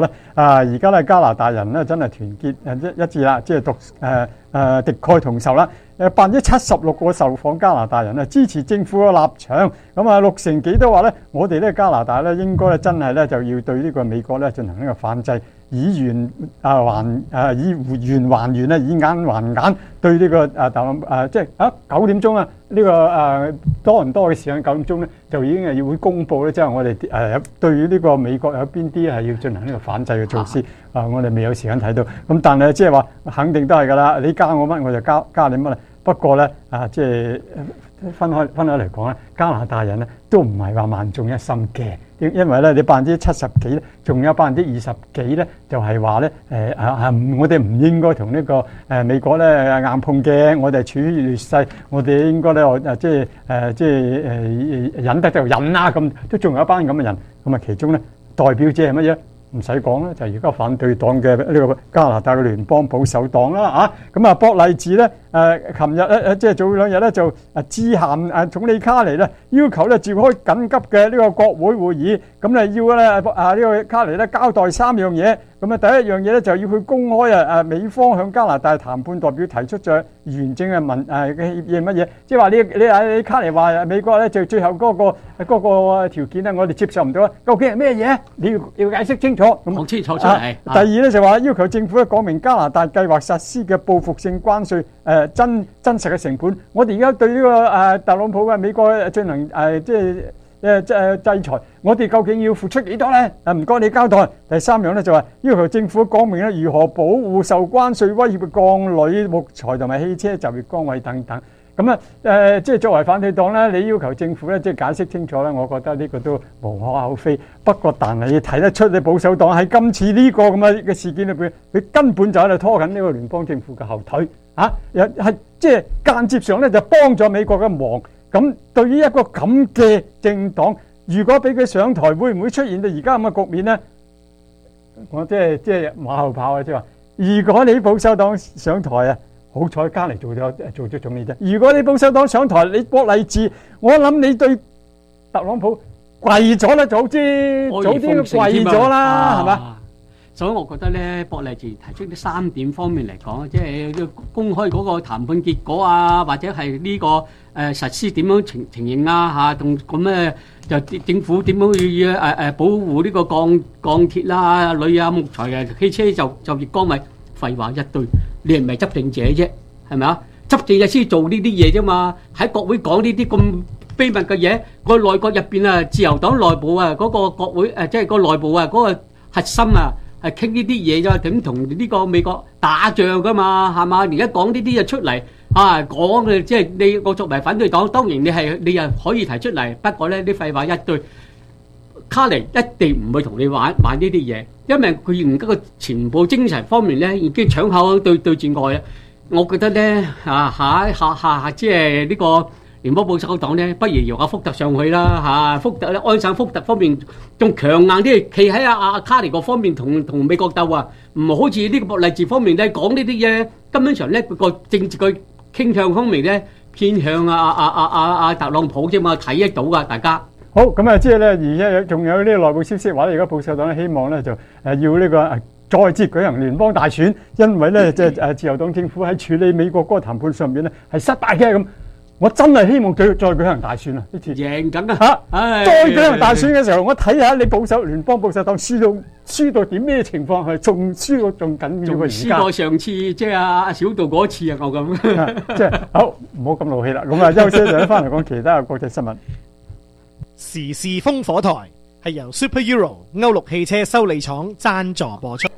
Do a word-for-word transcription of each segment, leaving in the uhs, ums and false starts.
啊，而家咧加拿大人咧真係團結誒一一致啦，即係獨誒誒敵愾同仇啦。誒百分之七十六個受訪加拿大人咧支持政府嘅立場，咁啊六成幾都話咧，我哋咧加拿大咧應該咧真係咧就要對呢個美國咧進行呢個反制，以緣啊還誒以緣還緣咧，以眼還眼，對呢個誒特朗誒即係啊九點鐘啊呢個誒多倫多嘅時間九點鐘咧就已經係要會公佈咧，即係我哋誒對於呢個美國有邊啲係要進行呢個反制嘅措施啊，我哋未有時間睇到，咁但係即係話肯定都係㗎啦，你加我乜我就加加你乜啦。不過咧啊，即係分開分開嚟講咧，加拿大人咧都唔係話萬眾一心嘅，因因為咧你百分之七十幾咧，仲有百分之二十幾咧，就係話咧誒啊啊，我哋唔應該同呢個誒美國咧硬碰嘅，我哋處於劣勢，我哋應該咧誒即係誒即係誒忍得就忍啦，咁都仲有一班咁嘅人，咁啊其中咧代表者係乜嘢？唔使講啦，就係而家反對黨嘅呢個加拿大嘅聯邦保守黨啦，啊，咁啊，博勵治咧，誒，琴日咧誒，即係早兩日咧就誒致函誒總理卡尼咧，要求咧召開緊急嘅呢個國會會議，咁咧要咧啊呢個卡尼咧交代三樣嘢，咁啊第一樣嘢咧就要去公開啊誒美方向加拿大談判代表提出咗完整嘅文誒嘅協議係乜嘢，即係話你你啊你卡尼話美國咧就最後嗰個嗰個條件咧我哋接受唔到啊，究竟係咩嘢？你要要解釋清楚。 講清楚出嚟。 第二咧就話要求政府咧講明加拿大計劃實施嘅報復性關稅誒真真實嘅成本。我哋而家對呢個誒特朗普嘅美國進行誒即係誒誒制裁，我哋究竟要付出幾多咧？誒唔該你交代。第三樣咧就話要求政府講明咧如何保護受關稅威脅嘅鋼鋁、木材同埋汽車就業崗位等等。咁啊誒，即係作為反對黨咧，你要求政府咧即係解釋清楚咧，我覺得呢個都無可厚非。不過，但係你睇得出你保守黨喺今次呢個咁嘅嘅事件裏邊，佢根本就喺度拖緊呢個聯邦政府嘅後腿啊！又係即係間接上咧就幫咗美國嘅忙。咁對於一個咁嘅政黨，如果俾佢上台，會唔會出現到而家咁嘅局面咧？我即係即係馬後炮啊！即係話，如果你保守黨上台啊！好彩加嚟做咗做咗總理啫。如果你保守黨上台，你博勵治，我諗你對特朗普跪咗啦，早知早啲跪咗啦，係嘛？ 所以我覺得咧，博勵治提出呢三點方面嚟講，即係公開嗰個談判結果啊，或者係呢個誒實施點樣情情形啊嚇，同咁咧就政府點樣去誒誒保護呢個鋼鋼鐵啦、鋁啊、木材啊、汽車就就業崗位。廢話一堆，你係唔係執政者啫？係咪啊？執政者先做呢啲嘢啫嘛。喺國會講呢啲咁秘密嘅嘢，個內閣入邊啊，自由黨內部啊，嗰個國會誒，即係個內部啊，嗰個核心啊，係傾呢啲嘢啫，點同呢個美國打仗噶嘛？係嘛？而家講呢啲嘢出嚟啊，講嘅即係你我作為反對黨，當然你係你又可以提出嚟，不過咧啲廢話一堆。卡尼一定唔會同你玩玩呢啲嘢，因為佢而家個全部精神方面咧已經搶口對對住外啊！我覺得咧啊下下下即係呢個聯邦保守黨咧，不如由阿福特上去啦嚇！福特咧安省福特方面仲強硬啲，企喺阿阿卡尼個方面同同美國鬥啊！唔好似呢個博勵治方面咧講呢啲嘢，根本上咧個政治嘅傾向方面咧偏向啊啊啊啊啊特朗普啫嘛，睇得到噶大家。 好咁啊，即係咧，而家仲有呢個內部消息話咧，而家保守黨咧希望咧就誒要呢個再次舉行聯邦大選，因為咧即係誒自由黨政府喺處理美國嗰個談判上面咧係失敗嘅咁。我真係希望佢再舉行大選啊！呢次贏緊啊嚇！ 再舉行大選嘅時候，我睇下你保守聯邦保守黨輸到輸到點咩情況，係仲輸到仲緊要過而家。輸過上次即係阿小道嗰次啊，我咁。 即係好，唔好咁怒氣啦。咁啊，休息一陣翻嚟講其他嘅國際新聞。 時事風火台係由 Super Euro 歐陸汽車修理廠贊助播出。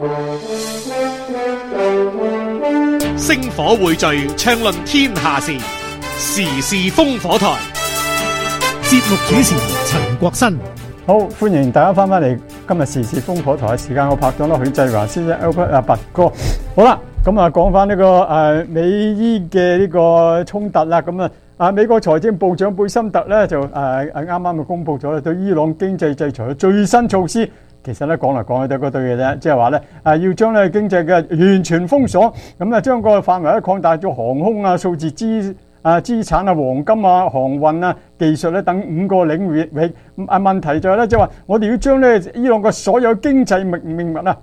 星火匯聚，暢論天下事。時事風火台節目主持陳國新。 好，歡迎大家翻返嚟今日時事風火台嘅時間，我拍檔啦許繼華先生 Albert 阿拔哥。好啦，咁啊講翻呢個誒美伊嘅呢個衝突啦，咁啊。啊！美國財政部長貝森特咧就誒誒啱啱就公布咗咧對伊朗經濟制裁嘅最新措施。其實咧講嚟講去都係嗰堆嘅啫，即係話咧誒要將咧經濟嘅完全封鎖，咁啊將個範圍咧擴大咗航空啊、數字資啊資產啊、黃金啊、航運啊、技術咧等五個領域。啊問題就係咧，即係話我哋要將咧伊朗嘅所有經濟命命脈啊